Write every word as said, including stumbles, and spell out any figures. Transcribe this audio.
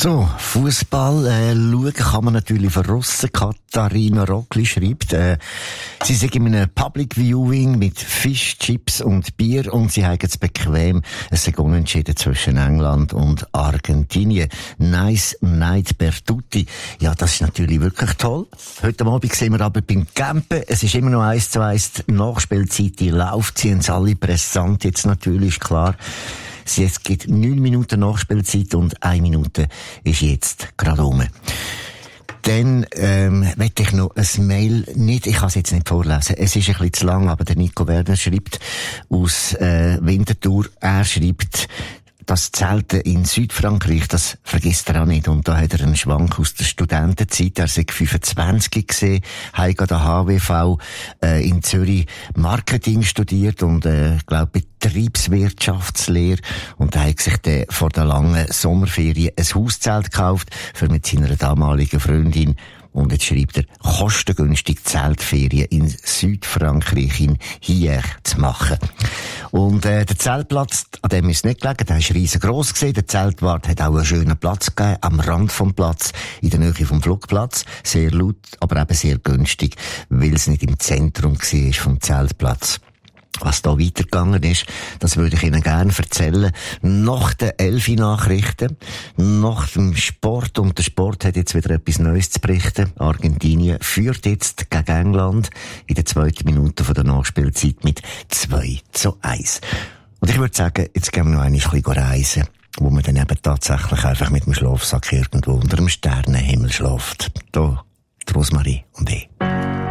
So, Fußball äh, schauen kann man natürlich von Russen. Katharina Rockli schreibt, äh, sie sind in einem Public Viewing mit Fisch, Chips und Bier und sie haben es bequem. Es ist unentschieden zwischen England und Argentinien. Nice night per tutti. Ja, das ist natürlich wirklich toll. Heute Abend sehen wir aber beim Campen. Es ist immer noch eins zu eins die Nachspielzeit, die läuft, sie sind alle brisant jetzt natürlich, klar. Es gibt neun Minuten Nachspielzeit und eine Minute ist jetzt gerade rum. Dann ähm, möchte ich noch ein Mail, nicht, ich kann es jetzt nicht vorlesen, es ist ein bisschen zu lang, aber der Nico Werner schreibt aus äh, Winterthur, er schreibt, das Zelten in Südfrankreich, das vergisst er auch nicht. Und da hat er einen Schwank aus der Studentenzeit. Er sei fünfundzwanzig gesehen, hat an der H W V äh, in Zürich Marketing studiert und, äh, ich glaube, Betriebswirtschaftslehre. Und er hat sich dann vor der langen Sommerferien ein Hauszelt gekauft, für mit seiner damaligen Freundin. Und jetzt schreibt er, kostengünstig Zeltferien in Südfrankreich, in Hier zu machen. Und äh, der Zeltplatz, an dem ist es nicht gelegen, der ist riesengroß gewesen. Der Zeltwart hat auch einen schönen Platz gegeben, am Rand vom Platz, in der Nähe vom Flugplatz. Sehr laut, aber eben sehr günstig, weil es nicht im Zentrum war vom Zeltplatz. Was da weitergegangen ist, das würde ich Ihnen gerne erzählen. Nach den Elfi-Nachrichten, nach dem Sport, und der Sport hat jetzt wieder etwas Neues zu berichten. Argentinien führt jetzt gegen England in der zweiten Minute von der Nachspielzeit mit zwei zu eins. Und ich würde sagen, jetzt gehen wir noch ein bisschen reisen, wo man dann eben tatsächlich einfach mit dem Schlafsack irgendwo unter dem Sternenhimmel schläft. Da, die Rosmarie und ich.